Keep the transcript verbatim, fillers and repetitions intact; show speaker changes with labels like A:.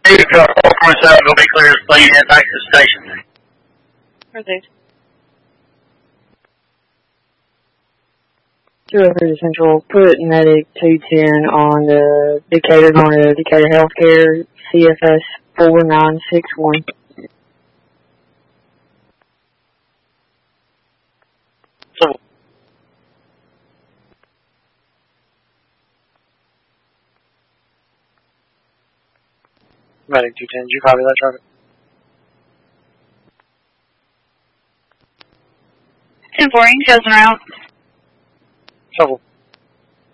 A: Hey, four four seven, will be clear as plane and back to the station.
B: Perfect. two oh three Central, put medic two ten on the Decatur, going to Decatur Healthcare, C F S four nine six one.
A: So, medic two ten, did you copy that target?
C: ten four, chosen route.
A: Trouble.